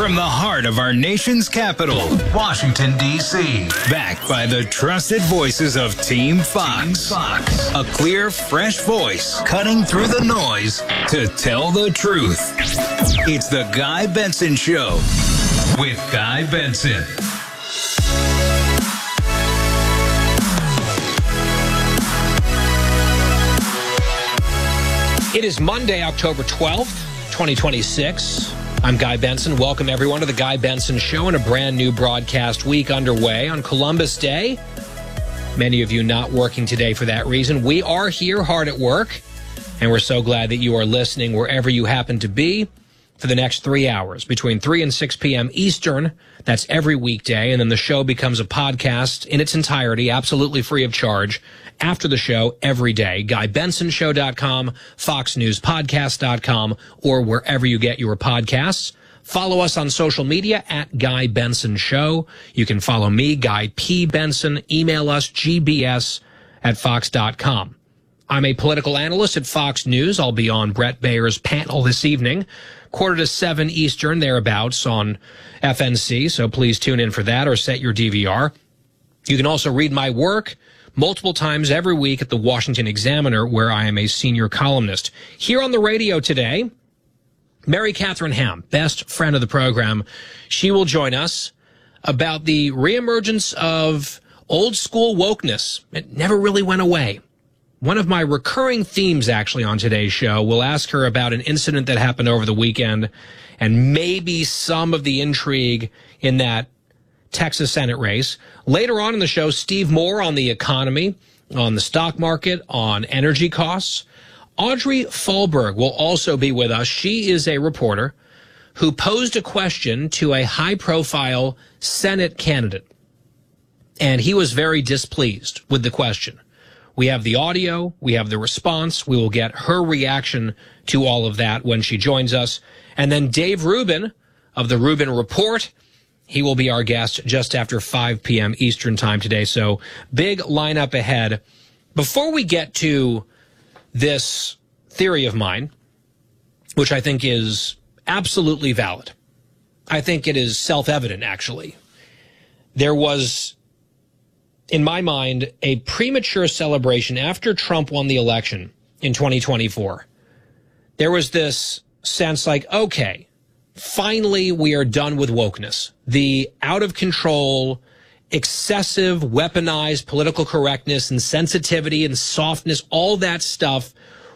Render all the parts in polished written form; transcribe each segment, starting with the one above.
From the heart of our nation's capital, Washington, D.C. Backed by the trusted voices of Team Fox. A clear, fresh voice cutting through the noise to tell the truth. It's the Guy Benson Show with Guy Benson. It is Monday, October 12th, 2026. I'm Guy Benson. Welcome, everyone, to the Guy Benson Show and a brand new broadcast week underway on Columbus Day. Many of you not working today for that reason. We are here hard at work, and we're so glad that you are listening wherever you happen to be for the next 3 hours, between 3 and 6 p.m. Eastern. That's every weekday, and then the show becomes a podcast in its entirety, absolutely free of charge, after the show every day. GuyBensonShow.com, FoxNewsPodcast.com, or wherever you get your podcasts. Follow us on social media at Guy Benson Show. You can follow me, Guy P. Benson. Email us, gbs@fox.com. I'm a political analyst at Fox News. I'll be on Brett Bayer's panel this evening, 6:45 Eastern, thereabouts on FNC, so please tune in for that or set your DVR. You can also read my work multiple times every week at the Washington Examiner, where I am a senior columnist. Here on the radio today, Mary Catherine Ham, best friend of the program. She will join us about the reemergence of old school wokeness. It never really went away. One of my recurring themes, actually, on today's show, we'll ask her about an incident that happened over the weekend and maybe some of the intrigue in that Texas Senate race. Later on in the show, Steve Moore on the economy, on the stock market, on energy costs. Audrey Fahlberg will also be with us. She is a reporter who posed a question to a high-profile Senate candidate, and he was very displeased with the question. We have the audio, we have the response. We will get her reaction to all of that when she joins us. And then Dave Rubin of the Rubin Report, he will be our guest just after 5 p.m. Eastern time today. So big lineup ahead. Before we get to this theory of mine, which I think is absolutely valid, I think it is self-evident, actually. There was, in my mind, a premature celebration after Trump won the election in 2024. There was this sense like, okay, finally we are done with wokeness. The out-of-control, excessive, weaponized political correctness and sensitivity and softness, all that stuff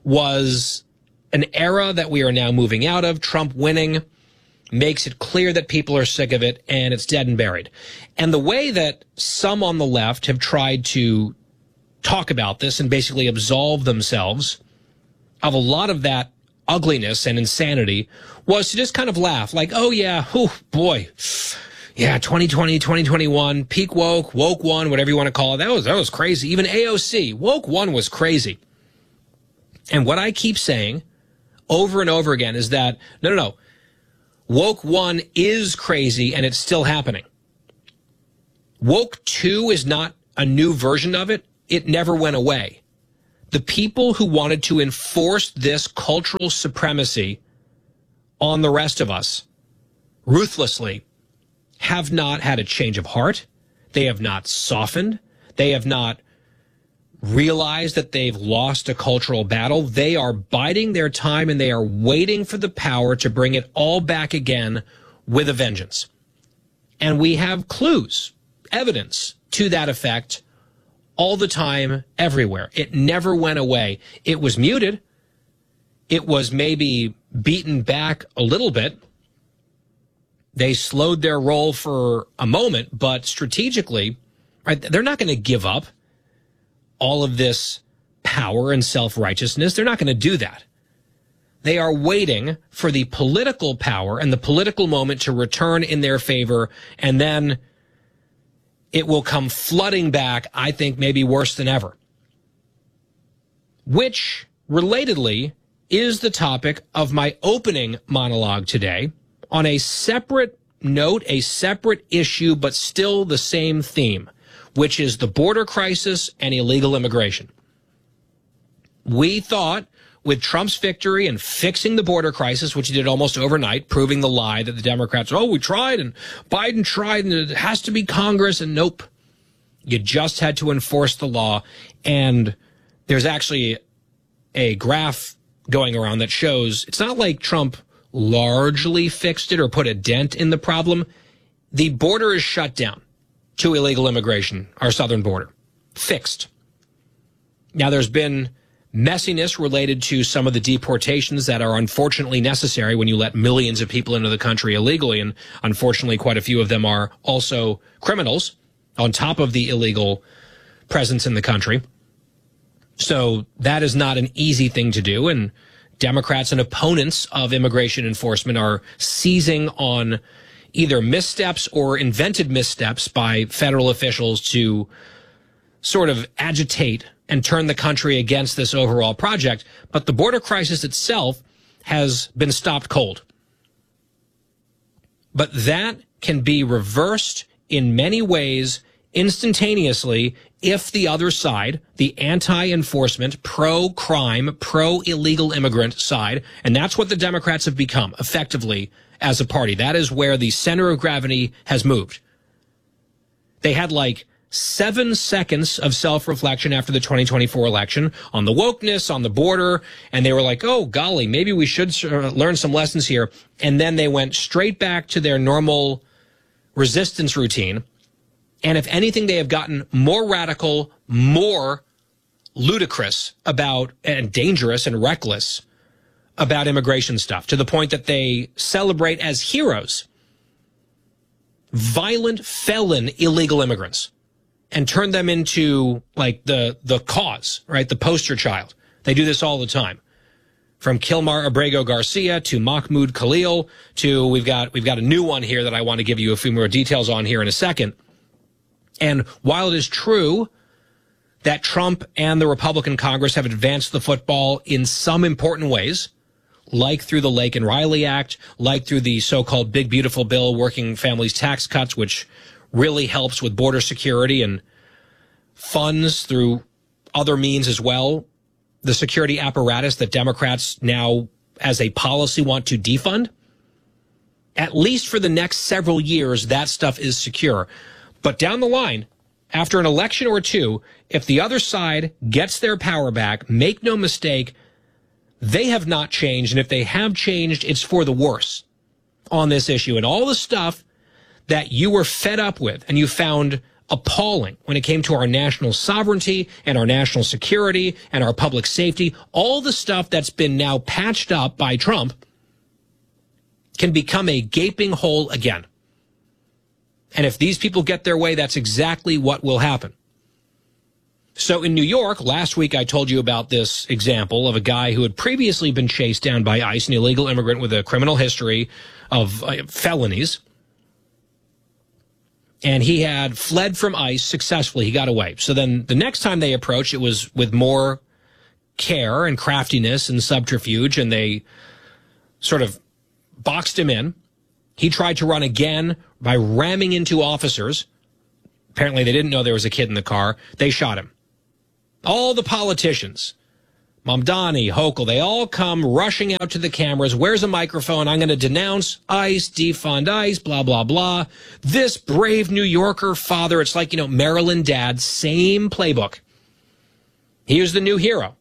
was an era that we are now moving out of. Trump winning makes it clear that people are sick of it, and it's dead and buried. And the way that some on the left have tried to talk about this and basically absolve themselves of a lot of that ugliness and insanity was to just kind of laugh, like, oh yeah, oh boy, yeah, 2020, 2021, peak woke one, whatever you want to call it, that was crazy. Even AOC, woke one was crazy. And what I keep saying over and over again is that, no, woke one is crazy, and it's still happening. Woke two is not a new version of it. It never went away. The people who wanted to enforce this cultural supremacy on the rest of us ruthlessly have not had a change of heart. They have not softened. They have not realized that they've lost a cultural battle. They are biding their time, and they are waiting for the power to bring it all back again with a vengeance. And we have clues, evidence to that effect all the time, everywhere. It never went away. It was muted. It was maybe beaten back a little bit. They slowed their roll for a moment, but strategically, right, they're not going to give up all of this power and self-righteousness. They're not going to do that. They are waiting for the political power and the political moment to return in their favor, and then it will come flooding back, I think, maybe worse than ever. Which, relatedly, is the topic of my opening monologue today on a separate note, a separate issue, but still the same theme, which is the border crisis and illegal immigration. We thought with Trump's victory and fixing the border crisis, which he did almost overnight, proving the lie that the Democrats, we tried and Biden tried and it has to be Congress. And nope, you just had to enforce the law. And there's actually a graph going around that shows it's not like Trump largely fixed it or put a dent in the problem. The border is shut down to illegal immigration, our southern border. Fixed. Now, there's been messiness related to some of the deportations that are unfortunately necessary when you let millions of people into the country illegally, and unfortunately quite a few of them are also criminals on top of the illegal presence in the country. So that is not an easy thing to do, and Democrats and opponents of immigration enforcement are seizing on either missteps or invented missteps by federal officials to sort of agitate and turn the country against this overall project. But the border crisis itself has been stopped cold. But that can be reversed in many ways instantaneously if the other side, the anti-enforcement, pro-crime, pro-illegal immigrant side, and that's what the Democrats have become effectively as a party. That is where the center of gravity has moved. They had like 7 seconds of self-reflection after the 2024 election on the wokeness, on the border, and they were like, oh, golly, maybe we should learn some lessons here. And then they went straight back to their normal resistance routine. And if anything, they have gotten more radical, more ludicrous about, and dangerous and reckless about immigration stuff, to the point that they celebrate as heroes violent felon illegal immigrants and turn them into like the cause, right? The poster child. They do this all the time. From Kilmar Abrego Garcia to Mahmoud Khalil to we've got a new one here that I want to give you a few more details on here in a second. And while it is true that Trump and the Republican Congress have advanced the football in some important ways, like through the Lake and Riley Act, like through the so-called Big Beautiful Bill, working families tax cuts, which really helps with border security and funds through other means as well, the security apparatus that Democrats now, as a policy, want to defund. At least for the next several years, that stuff is secure. But down the line, after an election or two, if the other side gets their power back, make no mistake, they have not changed. And if they have changed, it's for the worse on this issue. And all the stuff that you were fed up with and you found appalling when it came to our national sovereignty and our national security and our public safety, all the stuff that's been now patched up by Trump can become a gaping hole again. And if these people get their way, that's exactly what will happen. So in New York, last week I told you about this example of a guy who had previously been chased down by ICE, an illegal immigrant with a criminal history of felonies. And he had fled from ICE successfully. He got away. So then the next time they approached, it was with more care and craftiness and subterfuge, and they sort of boxed him in. He tried to run again by ramming into officers. Apparently they didn't know there was a kid in the car. They shot him. All the politicians, Mamdani, Hochul, they all come rushing out to the cameras. Where's a microphone? I'm going to denounce ICE, defund ICE, blah, blah, blah. This brave New Yorker father, it's like, Maryland dad, same playbook. He was the new hero.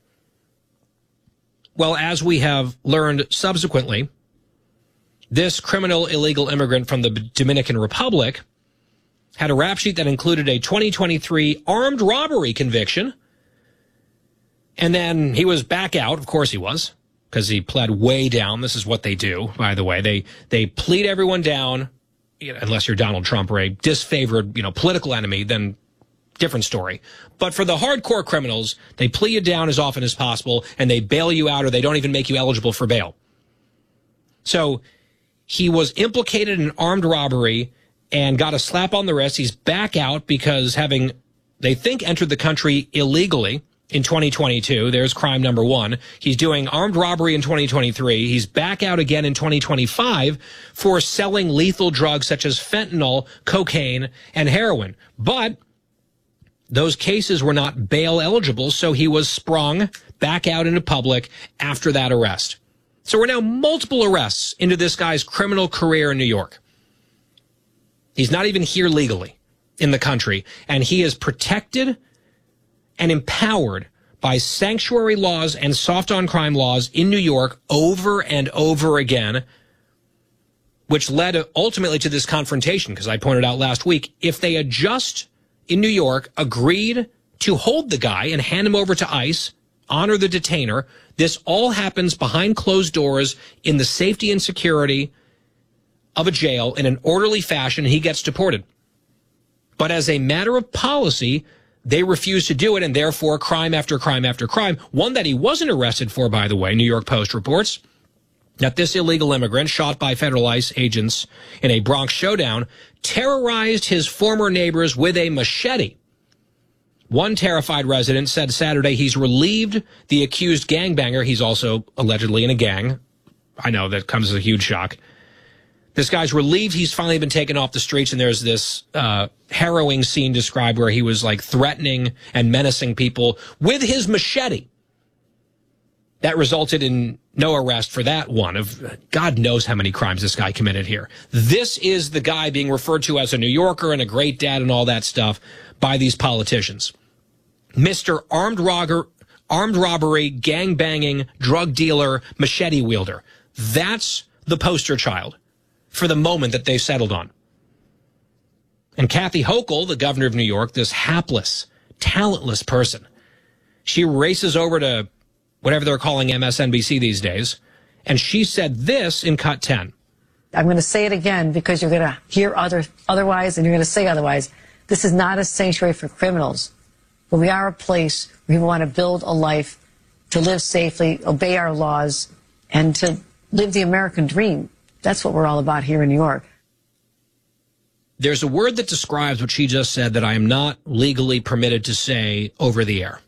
Well, as we have learned subsequently, this criminal illegal immigrant from the Dominican Republic had a rap sheet that included a 2023 armed robbery conviction. And then he was back out. Of course he was, because he pled way down. This is what they do, by the way. They plead everyone down, unless you're Donald Trump or a disfavored, political enemy, then different story. But for the hardcore criminals, they plea you down as often as possible, and they bail you out, or they don't even make you eligible for bail. So he was implicated in armed robbery and got a slap on the wrist. He's back out because having, they think, entered the country illegally in 2022. There's crime number one. He's doing armed robbery in 2023. He's back out again in 2025 for selling lethal drugs such as fentanyl, cocaine, and heroin. But those cases were not bail eligible, so he was sprung back out into public after that arrest. So we're now multiple arrests into this guy's criminal career in New York. He's not even here legally in the country, and he is protected and empowered by sanctuary laws and soft on crime laws in New York over and over again, which led ultimately to this confrontation, because I pointed out last week, if they had just in New York agreed to hold the guy and hand him over to ICE, honor the detainer, this all happens behind closed doors in the safety and security of a jail in an orderly fashion. He gets deported. But as a matter of policy, they refuse to do it, and therefore crime after crime after crime, one that he wasn't arrested for, by the way. New York Post reports that this illegal immigrant, shot by federal ICE agents in a Bronx showdown, terrorized his former neighbors with a machete. One terrified resident said Saturday he's relieved the accused gangbanger. He's also allegedly in a gang. I know that comes as a huge shock. This guy's relieved he's finally been taken off the streets, and there's this harrowing scene described where he was like threatening and menacing people with his machete. That resulted in no arrest for that one of God knows how many crimes this guy committed here. This is the guy being referred to as a New Yorker and a great dad and all that stuff by these politicians. Mr. Armed robbery, gang-banging, drug dealer, machete wielder. That's the poster child for the moment that they settled on. And Kathy Hochul, the governor of New York, this hapless, talentless person, she races over to whatever they're calling MSNBC these days, and she said this in Cut 10. I'm going to say it again because you're going to hear otherwise and you're going to say otherwise. This is not a sanctuary for criminals, but we are a place where we want to build a life, to live safely, obey our laws, and to live the American dream. That's what we're all about here in New York. There's a word that describes what she just said that I am not legally permitted to say over the air.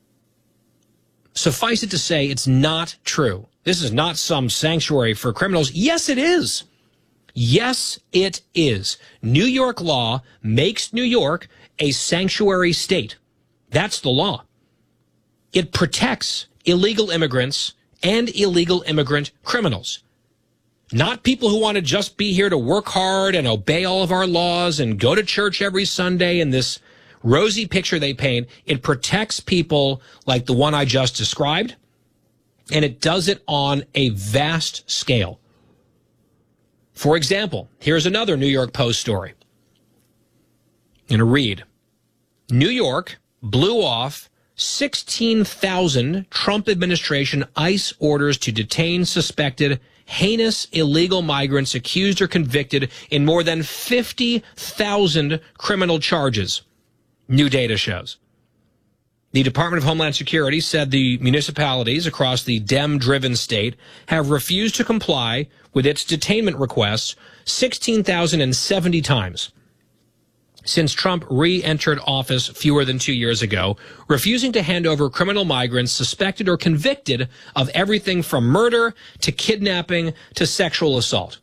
Suffice it to say, it's not true. This is not some sanctuary for criminals. Yes, it is. Yes, it is. New York law makes New York a sanctuary state. That's the law. It protects illegal immigrants and illegal immigrant criminals. Not people who want to just be here to work hard and obey all of our laws and go to church every Sunday and this rosy picture they paint. It protects people like the one I just described, and it does it on a vast scale. For example, here's another New York Post story. I'm going to read. New York blew off 16,000 Trump administration ICE orders to detain suspected heinous illegal migrants accused or convicted in more than 50,000 criminal charges. New data shows. The Department of Homeland Security said the municipalities across the Dem-driven state have refused to comply with its detainment requests 16,070 times since Trump re-entered office fewer than 2 years ago, refusing to hand over criminal migrants suspected or convicted of everything from murder to kidnapping to sexual assault.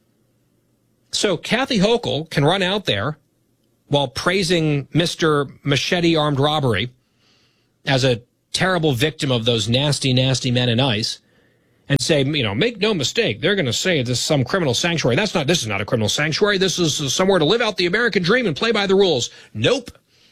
So Kathy Hochul can run out there while praising Mr. Machete Armed Robbery as a terrible victim of those nasty, nasty men in ICE and say, you know, make no mistake, they're going to say this is some criminal sanctuary. This is not a criminal sanctuary. This is somewhere to live out the American dream and play by the rules. Nope.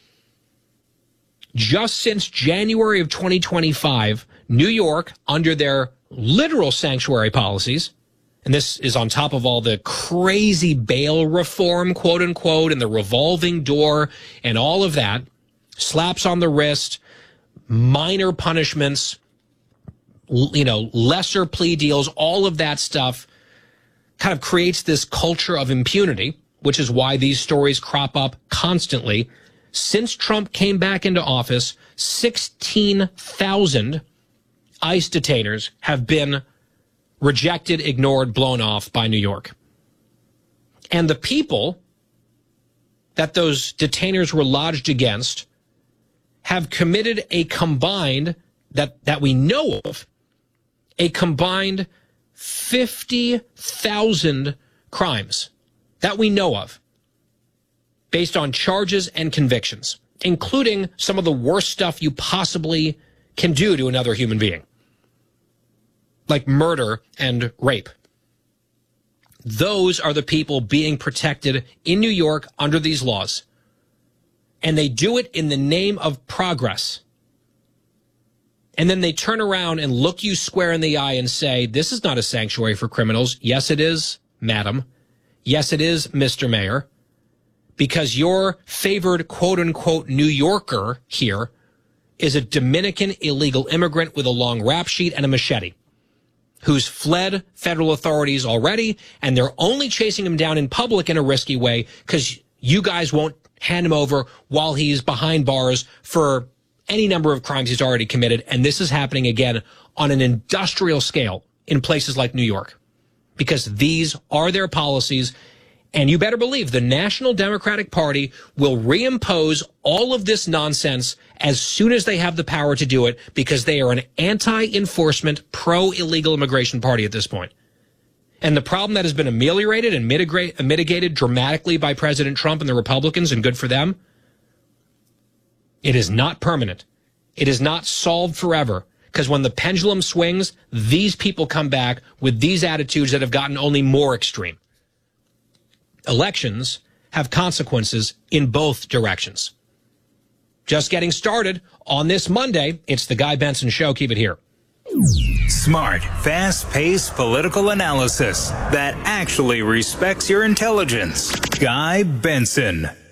Just since January of 2025, New York, under their literal sanctuary policies, and this is on top of all the crazy bail reform, quote unquote, and the revolving door and all of that, slaps on the wrist, minor punishments, you know, lesser plea deals, all of that stuff kind of creates this culture of impunity, which is why these stories crop up constantly. Since Trump came back into office, 16,000 ICE detainers have been rejected, ignored, blown off by New York. And the people that those detainers were lodged against have committed a combined, that we know of, a combined 50,000 crimes that we know of based on charges and convictions, including some of the worst stuff you possibly can do to another human being, like murder and rape. Those are the people being protected in New York under these laws. And they do it in the name of progress. And then they turn around and look you square in the eye and say, this is not a sanctuary for criminals. Yes, it is, madam. Yes, it is, Mr. Mayor. Because your favored quote-unquote New Yorker here is a Dominican illegal immigrant with a long rap sheet and a machete who's fled federal authorities already, and they're only chasing him down in public in a risky way because you guys won't hand him over while he's behind bars for any number of crimes he's already committed. And this is happening again on an industrial scale in places like New York because these are their policies. And you better believe the National Democratic Party will reimpose all of this nonsense as soon as they have the power to do it because they are an anti-enforcement, pro-illegal immigration party at this point. And the problem that has been ameliorated and mitigated dramatically by President Trump and the Republicans, and good for them, it is not permanent. It is not solved forever. Because when the pendulum swings, these people come back with these attitudes that have gotten only more extreme. Elections have consequences in both directions. Just getting started on this Monday. It's the Guy Benson Show. Keep it here. Smart, fast-paced political analysis that actually respects your intelligence. Guy Benson.